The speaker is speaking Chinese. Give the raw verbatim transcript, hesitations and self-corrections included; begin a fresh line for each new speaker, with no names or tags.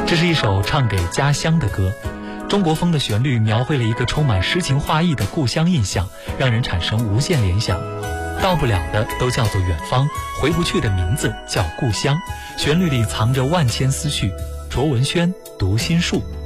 这是一首唱给家乡的歌，中国风的旋律描绘了一个充满诗情画意的故乡印象，让人产生无限联想。到不了的都叫做远方，回不去的名字叫故乡。旋律里藏着万千思绪。卓文萱，读心术。